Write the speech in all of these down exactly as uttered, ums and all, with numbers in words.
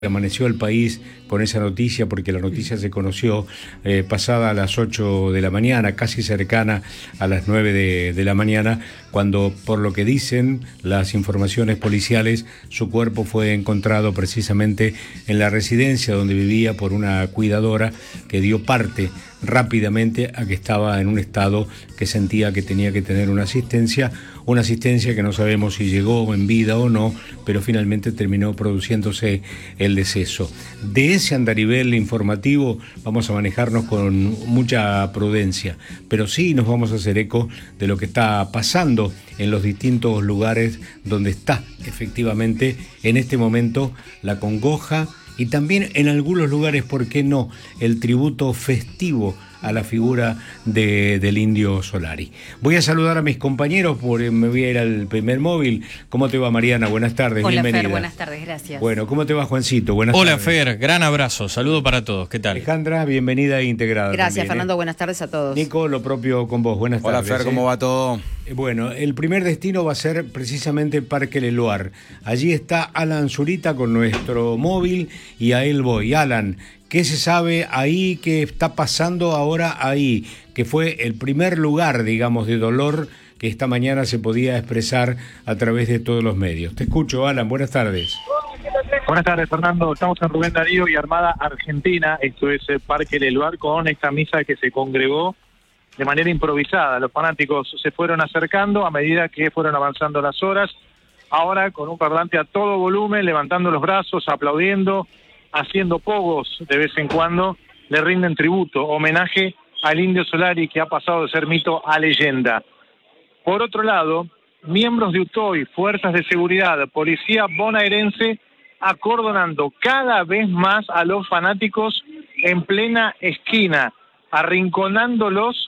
Amaneció el país con esa noticia, porque la noticia se conoció eh, pasada a las ocho de la mañana, casi cercana a las nueve de, de la mañana, cuando, por lo que dicen las informaciones policiales, su cuerpo fue encontrado precisamente en la residencia donde vivía por una cuidadora que dio parte rápidamente a que estaba en un estado que sentía que tenía que tener una asistencia, una asistencia que no sabemos si llegó en vida o no, pero finalmente terminó produciéndose el deceso. De ese andarivel informativo vamos a manejarnos con mucha prudencia, pero sí nos vamos a hacer eco de lo que está pasando en los distintos lugares donde está efectivamente en este momento la congoja, y también en algunos lugares, ¿por qué no?, el tributo festivo a la figura de, del Indio Solari. Voy a saludar a mis compañeros, porque me voy a ir al primer móvil. ¿Cómo te va, Mariana? Buenas tardes, Hola, bienvenida. Fer, buenas tardes, gracias. Bueno, ¿cómo te va, Juancito? Buenas Hola, tardes. Fer, gran abrazo, saludo para todos, ¿qué tal? Alejandra, bienvenida e integrada. Gracias, también, Fernando, ¿eh? buenas tardes a todos. Nico, lo propio con vos, buenas Hola, tardes. Fer, ¿cómo ¿eh? va todo? Bueno, el primer destino va a ser precisamente Parque Leloir. Allí está Alan Zurita con nuestro móvil y a él voy. Alan, ¿qué se sabe ahí? ¿Qué está pasando ahora ahí? Que fue el primer lugar, digamos, de dolor que esta mañana se podía expresar a través de todos los medios. Te escucho, Alan, buenas tardes. Buenas tardes, Fernando. Estamos en Rubén Darío y Armada Argentina. Esto es el Parque Leloir, con esta misa que se congregó de manera improvisada. Los fanáticos se fueron acercando a medida que fueron avanzando las horas. Ahora con un parlante a todo volumen, levantando los brazos, aplaudiendo, haciendo pogos de vez en cuando, le rinden tributo, homenaje al Indio Solari, que ha pasado de ser mito a leyenda. Por otro lado, miembros de U T O I, fuerzas de seguridad, policía bonaerense, acordonando cada vez más a los fanáticos en plena esquina, arrinconándolos,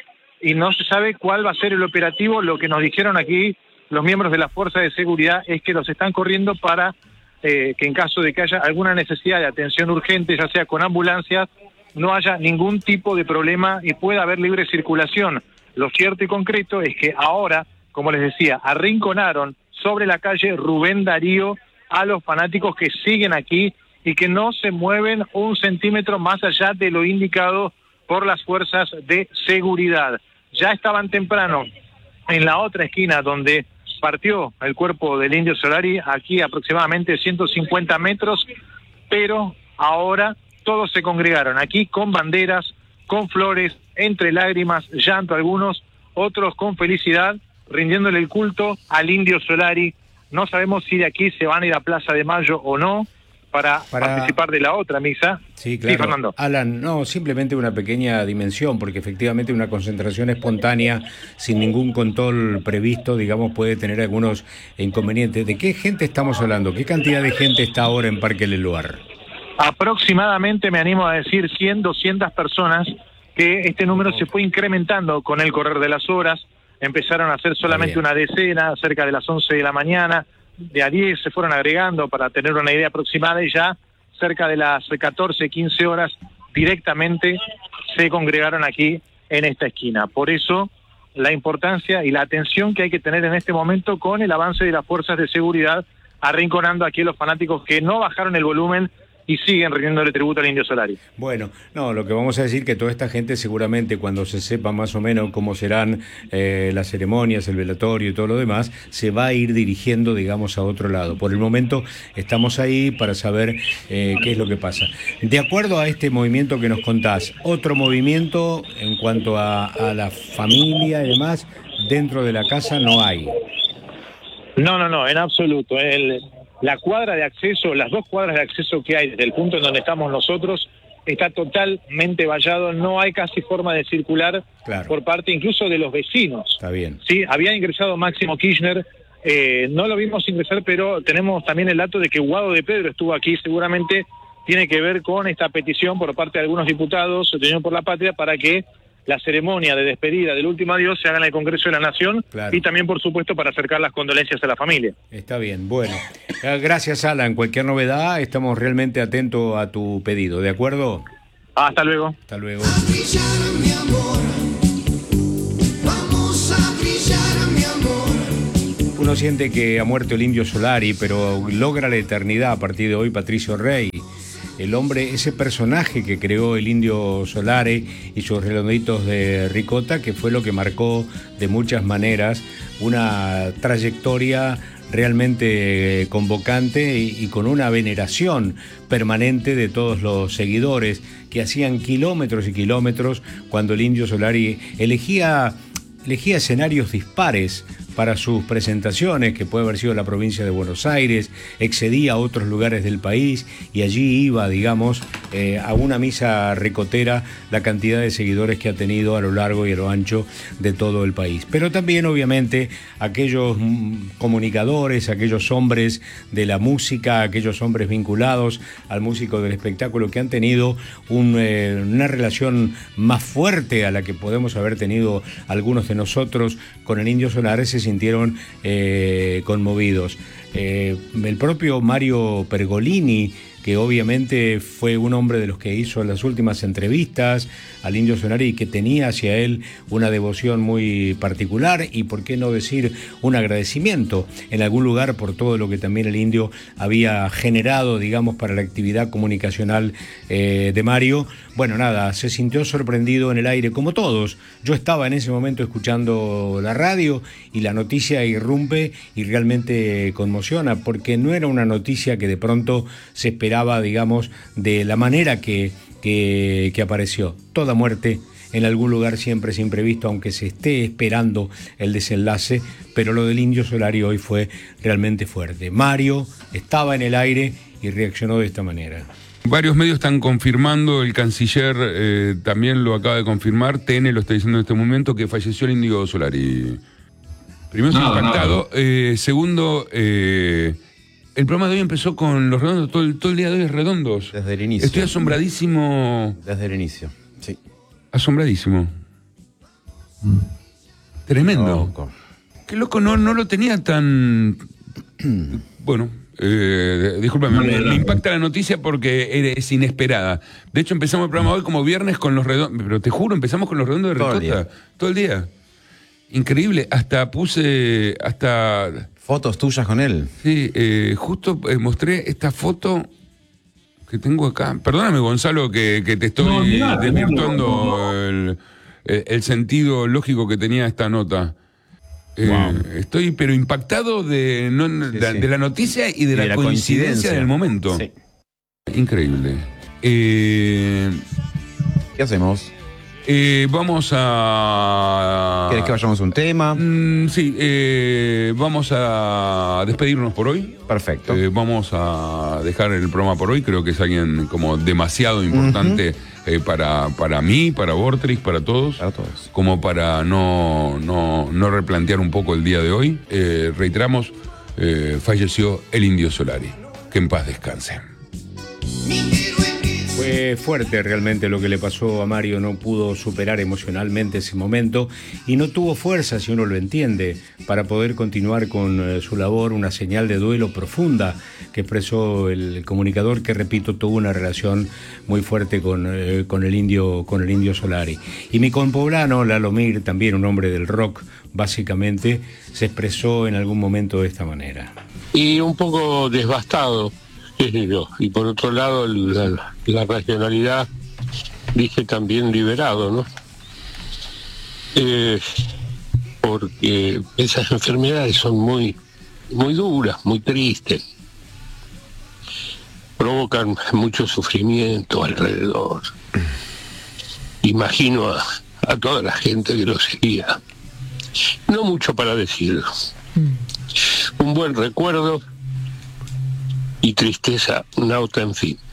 y no se sabe cuál va a ser el operativo. Lo que nos dijeron aquí los miembros de la fuerza de seguridad es que los están corriendo para eh, que en caso de que haya alguna necesidad de atención urgente, ya sea con ambulancias, no haya ningún tipo de problema y pueda haber libre circulación. Lo cierto y concreto es que ahora, como les decía, arrinconaron sobre la calle Rubén Darío a los fanáticos que siguen aquí y que no se mueven un centímetro más allá de lo indicado por las fuerzas de seguridad. Ya estaban temprano en la otra esquina donde partió el cuerpo del Indio Solari, aquí aproximadamente ciento cincuenta metros, pero ahora todos se congregaron aquí con banderas, con flores, entre lágrimas, llanto algunos, otros con felicidad, rindiéndole el culto al Indio Solari. No sabemos si de aquí se van a ir a Plaza de Mayo o no, para, para participar de la otra misa. Sí, claro. Sí, Fernando. Alan, no, simplemente una pequeña dimensión, porque efectivamente una concentración espontánea sin ningún control previsto, digamos, puede tener algunos inconvenientes. ¿De qué gente estamos hablando? ¿Qué cantidad de gente está ahora en Parque Leloir? Aproximadamente, me animo a decir, cien, doscientas personas, que este número se fue incrementando con el correr de las horas. Empezaron a hacer solamente una decena, cerca de las once de la mañana, de a diez se fueron agregando para tener una idea aproximada, y ya cerca de las catorce, quince horas directamente se congregaron aquí en esta esquina. Por eso la importancia y la atención que hay que tener en este momento con el avance de las fuerzas de seguridad, arrinconando aquí a los fanáticos que no bajaron el volumen y siguen rindiéndole tributo al Indio Solari. Bueno, no, lo que vamos a decir que toda esta gente seguramente, cuando se sepa más o menos cómo serán eh, las ceremonias, el velatorio y todo lo demás, se va a ir dirigiendo, digamos, a otro lado. Por el momento estamos ahí para saber eh, qué es lo que pasa. De acuerdo a este movimiento que nos contás, otro movimiento en cuanto a, a la familia y demás, dentro de la casa no hay. No, no, no, en absoluto. El... La cuadra de acceso, las dos cuadras de acceso que hay desde el punto en donde estamos nosotros, está totalmente vallado, no hay casi forma de circular, claro, por parte incluso de los vecinos. Está bien. Sí, había ingresado Máximo Kirchner, eh, no lo vimos ingresar, pero tenemos también el dato de que Guado de Pedro estuvo aquí. Seguramente tiene que ver con esta petición por parte de algunos diputados de Unión por la Patria para que la ceremonia de despedida del último adiós se haga en el Congreso de la Nación, claro, y también, por supuesto, para acercar las condolencias a la familia. Está bien, bueno. Gracias, Alan. Cualquier novedad, estamos realmente atentos a tu pedido, ¿de acuerdo? Hasta luego. Hasta luego. Uno siente que ha muerto el Indio Solari, pero logra la eternidad a partir de hoy Patricio Rey. El hombre, ese personaje que creó el Indio Solari y sus redonditos de ricota, que fue lo que marcó de muchas maneras una trayectoria realmente convocante y, y con una veneración permanente de todos los seguidores que hacían kilómetros y kilómetros cuando el Indio Solari elegía, elegía escenarios dispares para sus presentaciones, que puede haber sido la provincia de Buenos Aires, excedía a otros lugares del país y allí iba, digamos, eh, a una misa ricotera la cantidad de seguidores que ha tenido a lo largo y a lo ancho de todo el país. Pero también, obviamente, aquellos comunicadores, aquellos hombres de la música, aquellos hombres vinculados al músico del espectáculo que han tenido un, eh, una relación más fuerte a la que podemos haber tenido algunos de nosotros con el Indio Solari, se sintieron eh, conmovidos. Eh, el propio Mario Pergolini, que obviamente fue un hombre de los que hizo las últimas entrevistas al Indio Solari y que tenía hacia él una devoción muy particular y, por qué no decir, un agradecimiento en algún lugar por todo lo que también el Indio había generado, digamos, para la actividad comunicacional eh, de Mario. Bueno, nada, se sintió sorprendido en el aire, como todos. Yo estaba en ese momento escuchando la radio y la noticia irrumpe y realmente conmociona, porque no era una noticia que de pronto se esperaba, digamos, de la manera que, que, que apareció. Toda muerte en algún lugar siempre es imprevisto, aunque se esté esperando el desenlace, pero lo del Indio Solari hoy fue realmente fuerte. Mario estaba en el aire y reaccionó de esta manera. Varios medios están confirmando, el canciller eh, también lo acaba de confirmar, T N lo está diciendo en este momento, que falleció el Indio Solari. Primero, no, impactado. No. Eh, segundo, eh, el programa de hoy empezó con los redondos, todo el, todo el día de hoy es redondos. Desde el inicio. Estoy asombradísimo. Desde el inicio, sí. Asombradísimo. Mm. Tremendo. Loco. Qué loco, no, no lo tenía tan... Bueno... Eh, discúlpame, no, no, no. Me impacta la noticia porque es inesperada. De hecho, empezamos el programa hoy como viernes con los redondos. Pero te juro, empezamos con los redondos de todo ricota. El todo el día. Increíble. Hasta puse. Hasta. Fotos tuyas con él. Sí, eh, justo eh, mostré esta foto que tengo acá. Perdóname, Gonzalo, que, que te estoy no, mira, desvirtuando no, no. El, el, el sentido lógico que tenía esta nota. Eh, wow. Estoy pero impactado de, no, sí, de, sí. de la noticia y de, y la, de la coincidencia, coincidencia del momento. Sí. Increíble. Eh, ¿Qué hacemos? Eh, vamos a... ¿Querés que vayamos a un tema? Mm, sí, eh, vamos a despedirnos por hoy. Perfecto. Eh, vamos a dejar el programa por hoy. Creo que es alguien como demasiado importante uh-huh. eh, para, para mí, para Vortrix, para todos. Para todos. Como para no, no, no replantear un poco el día de hoy. Eh, reiteramos, eh, falleció el Indio Solari. Que en paz descanse. Fue fuerte realmente lo que le pasó a Mario, no pudo superar emocionalmente ese momento y no tuvo fuerza, si uno lo entiende, para poder continuar con eh, su labor, una señal de duelo profunda que expresó el, el comunicador, que repito, tuvo una relación muy fuerte con, eh, con, el indio, con el Indio Solari. Y mi compoblano, Lalo Mir, también un hombre del rock, básicamente, se expresó en algún momento de esta manera. Y un poco devastado. Y por otro lado, la, la racionalidad dice también liberado, ¿no? Eh, porque esas enfermedades son muy, muy duras, muy tristes, provocan mucho sufrimiento alrededor. Imagino a, a toda la gente que lo seguía. No mucho para decirlo. Un buen recuerdo y tristeza, nauta, en fin.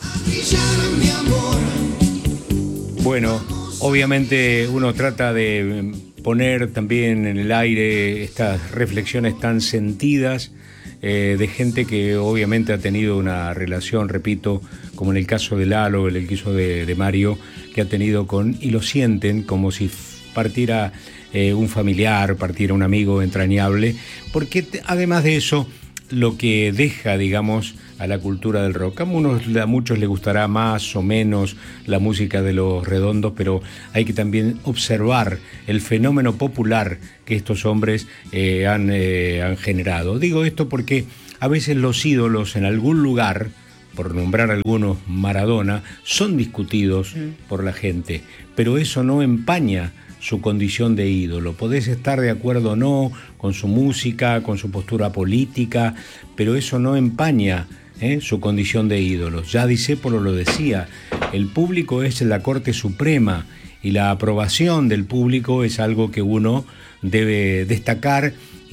Bueno, obviamente uno trata de poner también en el aire estas reflexiones tan sentidas eh, de gente que obviamente ha tenido una relación, repito, como en el caso de Lalo, en el caso de, de Mario, que ha tenido con, y lo sienten como si partiera eh, un familiar, partiera un amigo entrañable, porque te, además de eso, lo que deja, digamos, a la cultura del rock. A, unos, a muchos les gustará más o menos la música de Los Redondos, pero hay que también observar el fenómeno popular que estos hombres eh, han, eh, han generado. Digo esto porque a veces los ídolos en algún lugar, por nombrar algunos, Maradona, son discutidos mm. por la gente, pero eso no empaña su condición de ídolo. Podés estar de acuerdo o no con su música, con su postura política, pero eso no empaña ¿eh? su condición de ídolo. Ya Discépolo lo decía, el público es la Corte Suprema y la aprobación del público es algo que uno debe destacar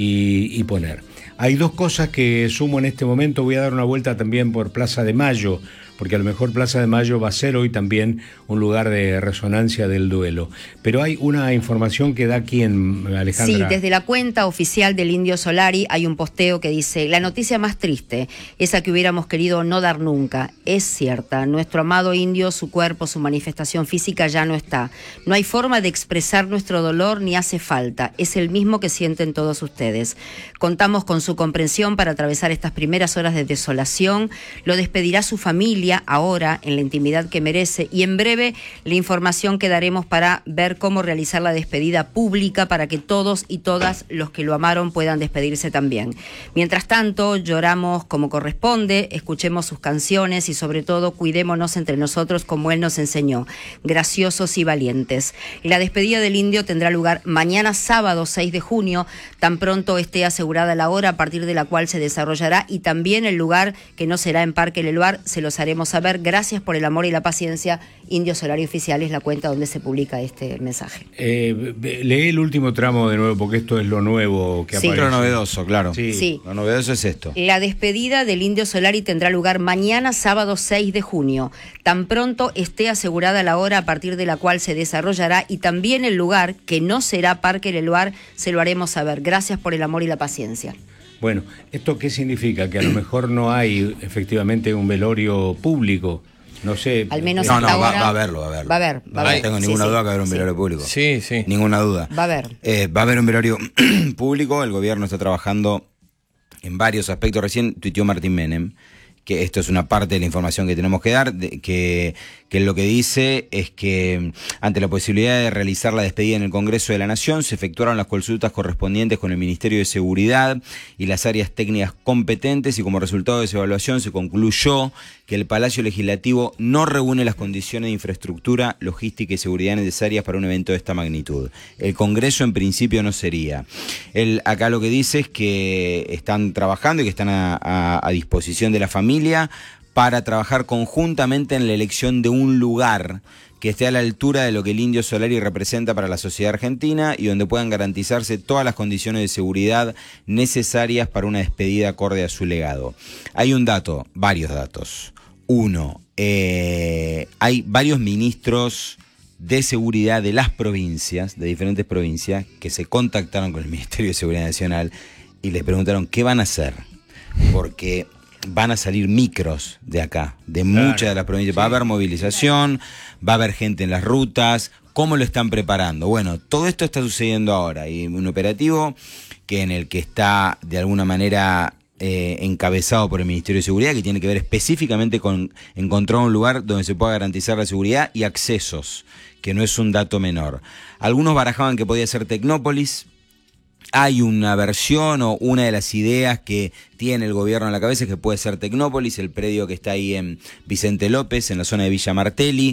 y, y poner. Hay dos cosas que sumo en este momento. Voy a dar una vuelta también por Plaza de Mayo, porque a lo mejor Plaza de Mayo va a ser hoy también un lugar de resonancia del duelo. Pero hay una información que da aquí en Alejandra. Sí, desde la cuenta oficial del Indio Solari hay un posteo que dice: la noticia más triste, esa que hubiéramos querido no dar nunca, es cierta. Nuestro amado Indio, su cuerpo, su manifestación física ya no está. No hay forma de expresar nuestro dolor ni hace falta. Es el mismo que sienten todos ustedes. Contamos con su comprensión para atravesar estas primeras horas de desolación. Lo despedirá su familia ahora en la intimidad que merece, y en breve la información que daremos para ver cómo realizar la despedida pública para que todos y todas los que lo amaron puedan despedirse también. Mientras tanto, lloramos como corresponde, escuchemos sus canciones y sobre todo cuidémonos entre nosotros como él nos enseñó, graciosos y valientes. La despedida del Indio tendrá lugar mañana sábado seis de junio, tan pronto esté asegurada la hora a partir de la cual se desarrollará, y también el lugar, que no será en Parque Leluar, se los haremos saber. Gracias por el amor y la paciencia. Indio Solari Oficial es la cuenta donde se publica este mensaje. Eh, lee el último tramo de nuevo, porque esto es lo nuevo que sí. aparece. Lo novedoso, claro. Sí. sí. Lo novedoso es esto. La despedida del Indio Solari tendrá lugar mañana sábado seis de junio. Tan pronto esté asegurada la hora a partir de la cual se desarrollará, y también el lugar, que no será Parque Leluar, se lo haremos saber. Gracias por el amor y la paciencia. Bueno, ¿esto qué significa? Que a lo mejor no hay efectivamente un velorio público. No sé. Al menos no, hasta no, ahora, va, va a haberlo, va a haberlo. Va a haber, va a haber. No tengo Sí, ninguna sí. duda que va a haber un Sí. velorio público. Sí, sí. Ninguna duda. Va a haber. Eh, va a haber un velorio público. El gobierno está trabajando en varios aspectos. Recién tuiteó Martín Menem que esto es una parte de la información que tenemos que dar, de, que, que lo que dice es que ante la posibilidad de realizar la despedida en el Congreso de la Nación, se efectuaron las consultas correspondientes con el Ministerio de Seguridad y las áreas técnicas competentes, y como resultado de esa evaluación se concluyó que el Palacio Legislativo no reúne las condiciones de infraestructura, logística y seguridad necesarias para un evento de esta magnitud. El Congreso en principio no sería. Él acá lo que dice es que están trabajando y que están a, a, a disposición de la familia para trabajar conjuntamente en la elección de un lugar que esté a la altura de lo que el Indio Solari representa para la sociedad argentina y donde puedan garantizarse todas las condiciones de seguridad necesarias para una despedida acorde a su legado. Hay un dato, varios datos. Uno, eh, hay varios ministros de seguridad de las provincias, de diferentes provincias, que se contactaron con el Ministerio de Seguridad Nacional y les preguntaron qué van a hacer, porque van a salir micros de acá, de claro, muchas de las provincias. Sí. Va a haber movilización, va a haber gente en las rutas. ¿Cómo lo están preparando? Bueno, todo esto está sucediendo ahora. Y un operativo que en el que está de alguna manera eh, encabezado por el Ministerio de Seguridad, que tiene que ver específicamente con encontrar un lugar donde se pueda garantizar la seguridad y accesos, que no es un dato menor. Algunos barajaban que podía ser Tecnópolis. Hay una versión o una de las ideas que tiene el gobierno en la cabeza es que puede ser Tecnópolis, el predio que está ahí en Vicente López, en la zona de Villa Martelli,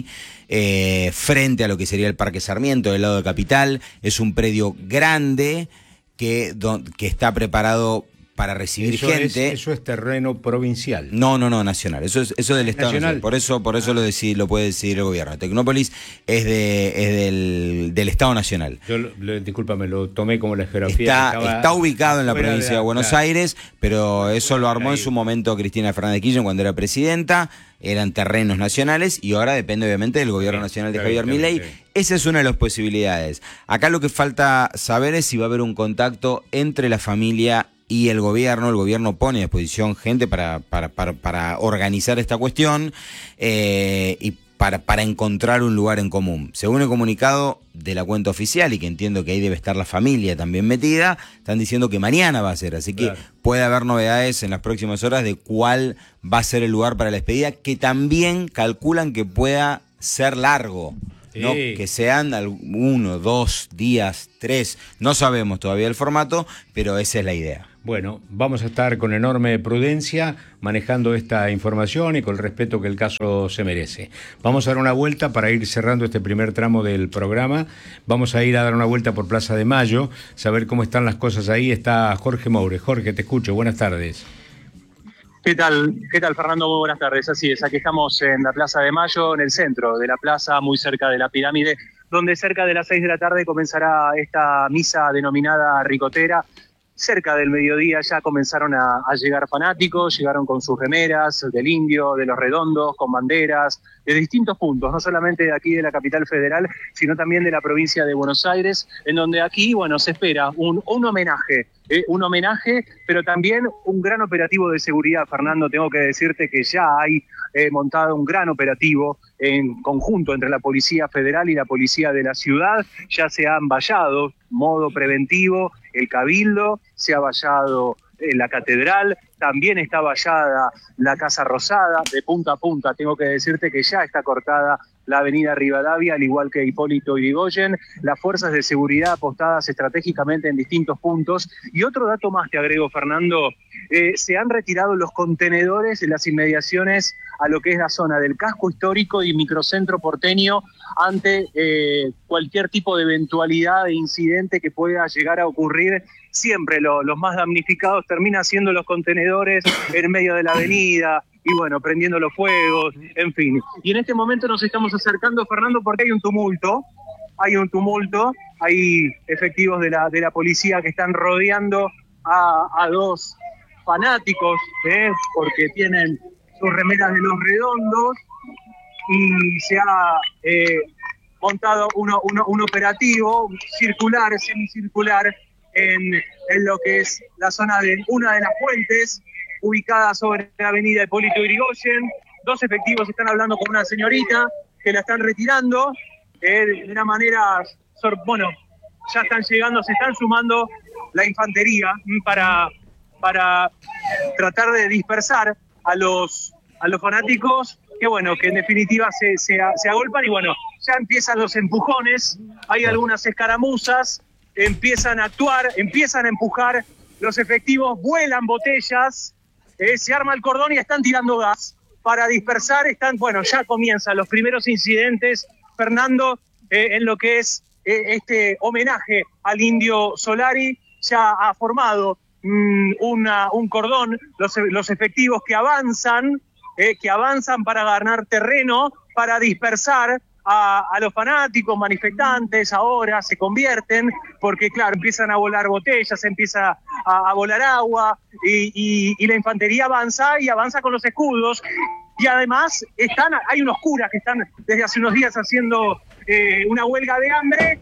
eh, frente a lo que sería el Parque Sarmiento, del lado de Capital. Es un predio grande que, do, que está preparado para recibir eso gente. Es, eso es terreno provincial. No, no, no, nacional. Eso es eso es del Estado nacional. nacional. Por eso, por eso ah. lo, decide, lo puede decidir el gobierno. Tecnópolis es de es del, del Estado Nacional. Yo, lo, discúlpame, lo tomé como la geografía. Está, está ubicado en la provincia de, de Buenos claro. Aires, pero eso lo armó en su momento Cristina Fernández de Kirchner cuando era presidenta. Eran terrenos nacionales y ahora depende obviamente del gobierno sí, nacional de Javier Milei. Esa es una de las posibilidades. Acá lo que falta saber es si va a haber un contacto entre la familia y el gobierno. El gobierno pone a disposición gente para, para, para, para organizar esta cuestión eh, y para, para encontrar un lugar en común. Según el comunicado de la cuenta oficial, y que entiendo que ahí debe estar la familia también metida, están diciendo que mañana va a ser, así que claro, puede haber novedades en las próximas horas de cuál va a ser el lugar para la despedida, que también calculan que pueda ser largo. No, sí. Que sean uno, dos días, tres, no sabemos todavía el formato, pero esa es la idea. Bueno, vamos a estar con enorme prudencia manejando esta información y con el respeto que el caso se merece. Vamos a dar una vuelta para ir cerrando este primer tramo del programa. Vamos a ir a dar una vuelta por Plaza de Mayo, saber cómo están las cosas ahí. Está Jorge Moure. Jorge, te escucho. Buenas tardes. ¿Qué tal? ¿Qué tal, Fernando? Muy buenas tardes. Así es, aquí estamos en la Plaza de Mayo, en el centro de la plaza, muy cerca de la pirámide, donde cerca de las seis de la tarde comenzará esta misa denominada ricotera. Cerca del mediodía ya comenzaron a, a llegar fanáticos, llegaron con sus remeras del Indio, de los Redondos, con banderas de distintos puntos, no solamente de aquí de la capital federal, sino también de la provincia de Buenos Aires, en donde aquí, bueno, se espera un, un homenaje, eh, un homenaje, pero también un gran operativo de seguridad, Fernando. Tengo que decirte que ya hay eh, montado un gran operativo en conjunto entre la Policía Federal y la Policía de la Ciudad. Ya se han vallado, modo preventivo, el Cabildo, se ha vallado eh, la Catedral, también está vallada la Casa Rosada, de punta a punta. Tengo que decirte que ya está cortada la avenida Rivadavia, al igual que Hipólito Yrigoyen, las fuerzas de seguridad apostadas estratégicamente en distintos puntos. Y otro dato más te agrego, Fernando, eh, se han retirado los contenedores en las inmediaciones a lo que es la zona del casco histórico y microcentro porteño ante eh, cualquier tipo de eventualidad de incidente que pueda llegar a ocurrir. Siempre lo, los más damnificados terminan siendo los contenedores en medio de la avenida, y bueno, prendiendo los fuegos, en fin. Y en este momento nos estamos acercando, Fernando, porque hay un tumulto, hay un tumulto, hay efectivos de la, de la policía que están rodeando a, a dos fanáticos, ¿eh? Porque tienen sus remeras de los Redondos, y se ha eh, montado uno, uno, un operativo circular, semicircular, en, en lo que es la zona de una de las fuentes, ubicada sobre la avenida Hipólito Yrigoyen. Dos efectivos están hablando con una señorita que la están retirando eh, de una manera, bueno, ya están llegando, se están sumando la infantería para, para tratar de dispersar a los, a los fanáticos, que bueno, que en definitiva se, se, se agolpan, y bueno, ya empiezan los empujones, hay algunas escaramuzas, empiezan a actuar, empiezan a empujar, los efectivos vuelan botellas, eh, se arma el cordón y están tirando gas para dispersar. Están, bueno, ya comienzan los primeros incidentes, Fernando, eh, en lo que es eh, este homenaje al Indio Solari. Ya ha formado mmm, una, un cordón, los, los efectivos que avanzan, eh, que avanzan para ganar terreno, para dispersar A, a los fanáticos, manifestantes. Ahora se convierten, porque claro, empiezan a volar botellas, empieza a, a volar agua, y, y, y la infantería avanza, y avanza con los escudos, y además están, hay unos curas que están desde hace unos días haciendo eh, una huelga de hambre.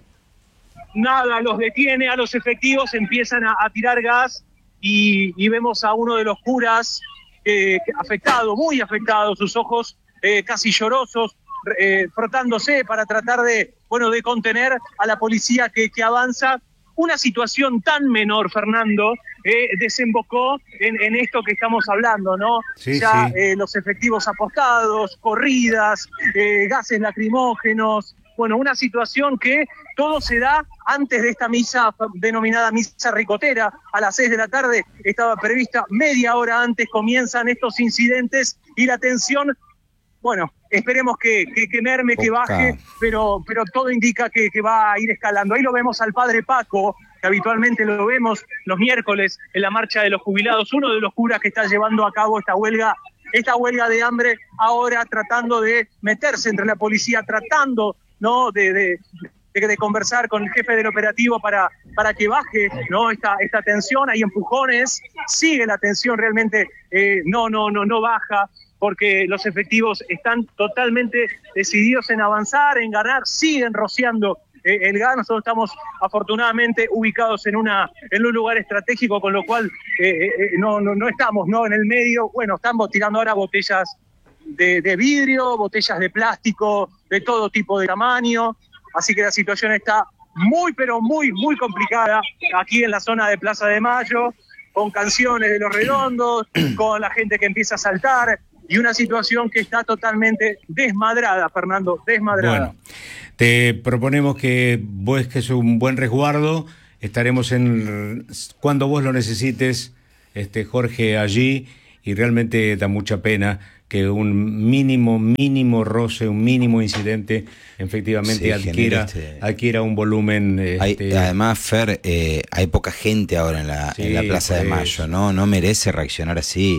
Nada los detiene a los efectivos, empiezan a, a tirar gas, y, y vemos a uno de los curas eh, afectado, muy afectado, sus ojos eh, casi llorosos, Eh, frotándose para tratar de, bueno, de contener a la policía que, que avanza. Una situación tan menor, Fernando, eh, desembocó en, en esto que estamos hablando, ¿no? Sí, ya sí. Eh, los efectivos apostados, corridas, eh, gases lacrimógenos, bueno, una situación que todo se da antes de esta misa denominada misa ricotera. A las seis de la tarde estaba prevista, media hora antes comienzan estos incidentes, y la tensión, bueno, esperemos que, que, que merme, que baje, pero, pero todo indica que, que va a ir escalando. Ahí lo vemos al padre Paco, que habitualmente lo vemos los miércoles en la marcha de los jubilados, uno de los curas que está llevando a cabo esta huelga, esta huelga de hambre, ahora tratando de meterse entre la policía, tratando, ¿no?, de, de, de, de conversar con el jefe del operativo para, para que baje, ¿no?, esta, esta tensión. Hay empujones, sigue la tensión, realmente eh, no, no, no, no baja, porque los efectivos están totalmente decididos en avanzar, en ganar, siguen rociando eh, el gas. Nosotros estamos afortunadamente ubicados en una en un lugar estratégico, con lo cual eh, eh, no, no, no estamos, ¿no?, en el medio. Bueno, estamos tirando ahora botellas de, de vidrio, botellas de plástico, de todo tipo de tamaño. Así que la situación está muy, pero muy, muy complicada aquí en la zona de Plaza de Mayo, con canciones de Los Redondos, con la gente que empieza a saltar, y una situación que está totalmente desmadrada, Fernando, desmadrada. Bueno, te proponemos que busques un buen resguardo. Estaremos en cuando vos lo necesites, este Jorge, allí, y realmente da mucha pena que un mínimo, mínimo roce, un mínimo incidente, efectivamente sí, adquiera, este... adquiera un volumen. Este... Hay, además, Fer, eh, hay poca gente ahora en la, sí, en la Plaza pues... de Mayo, ¿no? No merece reaccionar así.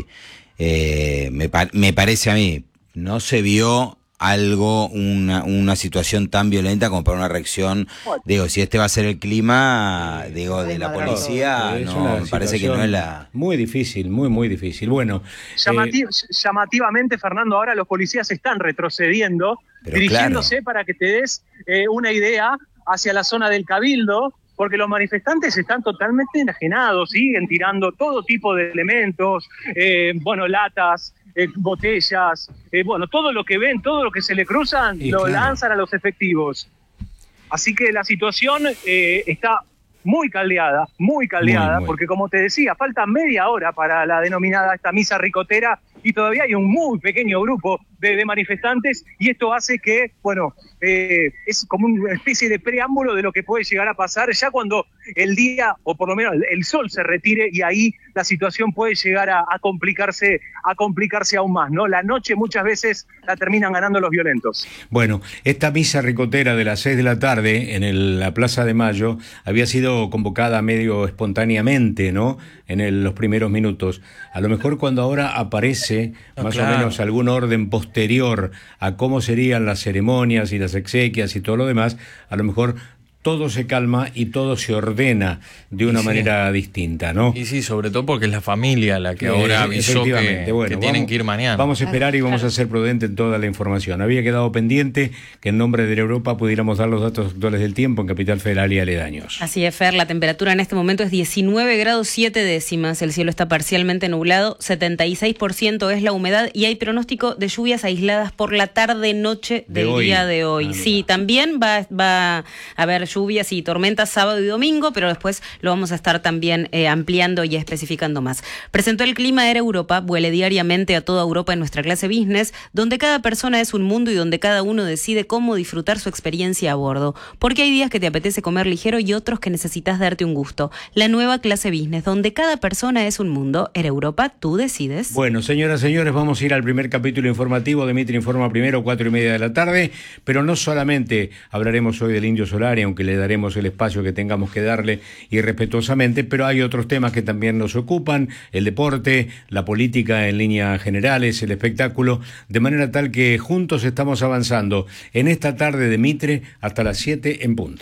Eh, me, me parece a mí, no se vio algo, una, una situación tan violenta como para una reacción. Digo, si este va a ser el clima, digo, de la policía, no, me parece que no es la... Muy difícil, muy, muy difícil. Bueno. Llamativ eh... Llamativamente, Fernando, ahora los policías están retrocediendo, dirigiéndose claro. para que te des eh, una idea hacia la zona del Cabildo, porque los manifestantes están totalmente enajenados, siguen tirando todo tipo de elementos, eh, bueno, latas, eh, botellas, eh, bueno, todo lo que ven, todo lo que se le cruzan, y lo claro. lanzan a los efectivos. Así que la situación eh, está muy caldeada, muy caldeada, muy, muy. porque como te decía, falta media hora para la denominada esta misa ricotera, y todavía hay un muy pequeño grupo de, de manifestantes, y esto hace que, bueno, eh, es como una especie de preámbulo de lo que puede llegar a pasar ya cuando el día, o por lo menos el sol se retire, y ahí la situación puede llegar a, a complicarse, a complicarse aún más, ¿no? La noche muchas veces la terminan ganando los violentos. Bueno, esta misa ricotera de las seis de la tarde en el, la Plaza de Mayo había sido convocada medio espontáneamente, ¿no? En el, los primeros minutos. A lo mejor cuando ahora aparece no, más claro. o menos algún orden posterior a cómo serían las ceremonias y las exequias y todo lo demás, a lo mejor todo se calma y todo se ordena de una sí. manera distinta, ¿no? Y sí, sobre todo porque es la familia la que eh, ahora avisó que, bueno, que tienen vamos, que ir mañana. Vamos a esperar y vamos a ser prudentes en toda la información. Había quedado pendiente que en nombre de la Europa pudiéramos dar los datos actuales del tiempo en Capital Federal y aledaños. Así es, Fer, la temperatura en este momento es diecinueve grados siete décimas, el cielo está parcialmente nublado, setenta y seis por ciento es la humedad y hay pronóstico de lluvias aisladas por la tarde-noche del de día de hoy. Ah, sí, también va, va a haber lluvias y tormentas sábado y domingo, pero después lo vamos a estar también eh, ampliando y especificando más. Presentó el Clima Air Europa, vuele diariamente a toda Europa en nuestra clase business, donde cada persona es un mundo y donde cada uno decide cómo disfrutar su experiencia a bordo. Porque hay días que te apetece comer ligero y otros que necesitas darte un gusto. La nueva clase business, donde cada persona es un mundo. Air Europa, tú decides. Bueno, señoras y señores, vamos a ir al primer capítulo informativo de Mitre Informa Primero, cuatro y media de la tarde, pero no solamente hablaremos hoy del Indio Solari, aunque le daremos el espacio que tengamos que darle y respetuosamente, pero hay otros temas que también nos ocupan, el deporte, la política en líneas generales, el espectáculo, de manera tal que juntos estamos avanzando en esta tarde de Mitre hasta las siete en punto.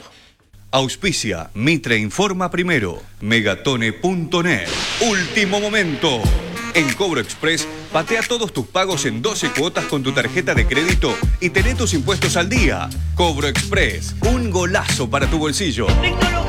Auspicia Mitre Informa Primero, megatone punto net. Último momento. En Cobro Express, patea todos tus pagos en doce cuotas con tu tarjeta de crédito y tené tus impuestos al día. Cobro Express, un golazo para tu bolsillo.